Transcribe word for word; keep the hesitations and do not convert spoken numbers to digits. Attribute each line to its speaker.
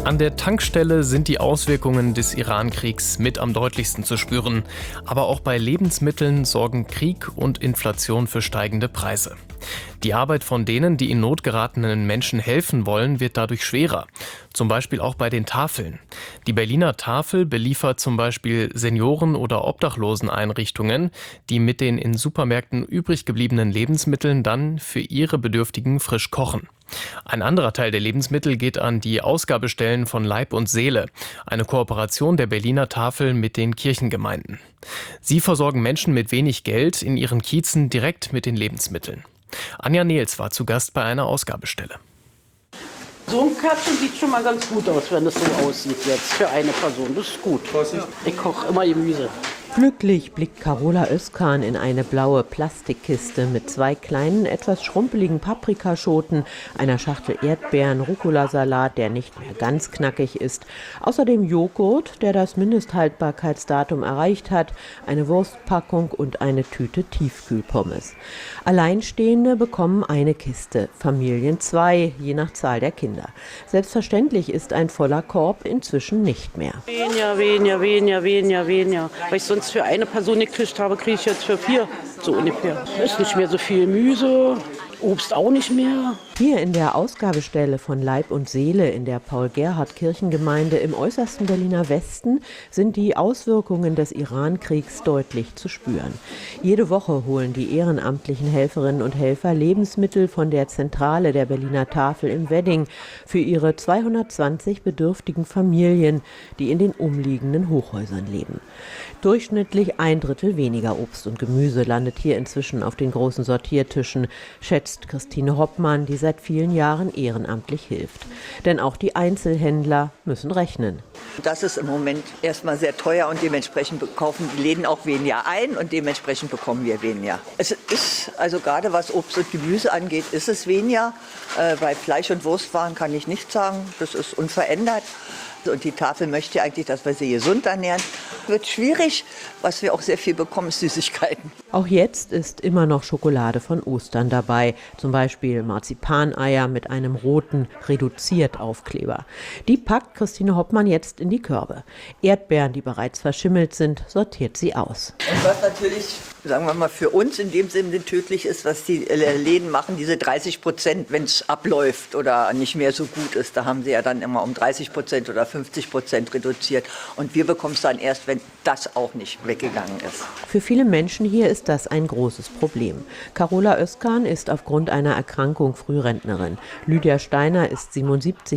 Speaker 1: An der Tankstelle sind die Auswirkungen des Iran-Kriegs mit am deutlichsten zu spüren. Aber auch bei Lebensmitteln sorgen Krieg und Inflation für steigende Preise. Die Arbeit von denen, die in Not geratenen Menschen helfen wollen, wird dadurch schwerer. Zum Beispiel auch bei den Tafeln. Die Berliner Tafel beliefert zum Beispiel Senioren- oder Obdachloseneinrichtungen, die mit den in Supermärkten übrig gebliebenen Lebensmitteln dann für ihre Bedürftigen frisch kochen. Ein anderer Teil der Lebensmittel geht an die Ausgabestellen von Leib und Seele, eine Kooperation der Berliner Tafel mit den Kirchengemeinden. Sie versorgen Menschen mit wenig Geld in ihren Kiezen direkt mit den Lebensmitteln. Anja Nehls war zu Gast bei einer Ausgabestelle.
Speaker 2: So ein Karton sieht schon mal ganz gut aus, wenn es so aussieht jetzt für eine Person. Das ist gut. Ich koche immer Gemüse.
Speaker 3: Glücklich blickt Carola Özkan in eine blaue Plastikkiste mit zwei kleinen, etwas schrumpeligen Paprikaschoten, einer Schachtel Erdbeeren, Rucola-Salat, der nicht mehr ganz knackig ist, außerdem Joghurt, der das Mindesthaltbarkeitsdatum erreicht hat, eine Wurstpackung und eine Tüte Tiefkühlpommes. Alleinstehende bekommen eine Kiste, Familien zwei, je nach Zahl der Kinder. Selbstverständlich ist ein voller Korb inzwischen nicht mehr.
Speaker 2: Weniger, weniger, weniger, weniger, weniger. Weil ich sonst für eine Person gekriegt habe, kriege ich jetzt für vier, so ungefähr. Ist nicht mehr so viel Gemüse, Obst auch nicht mehr.
Speaker 3: Hier in der Ausgabestelle von Leib und Seele in der Paul-Gerhardt-Kirchengemeinde im äußersten Berliner Westen sind die Auswirkungen des Iran-Kriegs deutlich zu spüren. Jede Woche holen die ehrenamtlichen Helferinnen und Helfer Lebensmittel von der Zentrale der Berliner Tafel im Wedding für ihre zweihundertzwanzig bedürftigen Familien, die in den umliegenden Hochhäusern leben. Durchschnittlich ein Drittel weniger Obst und Gemüse landet hier inzwischen auf den großen Sortiertischen, schätzt Christine Hoppmann, die seit vielen Jahren ehrenamtlich hilft. Denn auch die Einzelhändler müssen rechnen.
Speaker 4: Das ist im Moment erstmal sehr teuer und dementsprechend kaufen die Läden auch weniger ein und dementsprechend bekommen wir weniger. Es ist, also gerade was Obst und Gemüse angeht, ist es weniger. Äh, bei Fleisch- und Wurstwaren kann ich nicht sagen, das ist unverändert. Und die Tafel möchte eigentlich, dass wir sie gesund ernähren. Wird schwierig. Was wir auch sehr viel bekommen, ist Süßigkeiten.
Speaker 3: Auch jetzt ist immer noch Schokolade von Ostern dabei. Zum Beispiel Marzipaneier mit einem roten Reduziert-Aufkleber. Die packt Christine Hoppmann jetzt in die Körbe. Erdbeeren, die bereits verschimmelt sind, sortiert sie aus.
Speaker 4: Und was natürlich, sagen wir mal, für uns in dem Sinne tödlich ist, was die Läden machen, diese dreißig Prozent, wenn es abläuft oder nicht mehr so gut ist. Da haben sie ja dann immer um dreißig Prozent oder fünfzig Prozent reduziert. Und wir bekommen es dann erst, wenn das auch nicht weggegangen ist.
Speaker 3: Für viele Menschen hier ist das ein großes Problem. Carola Özkan ist aufgrund einer Erkrankung Frührentnerin. Lydia Steiner ist siebenundsiebzig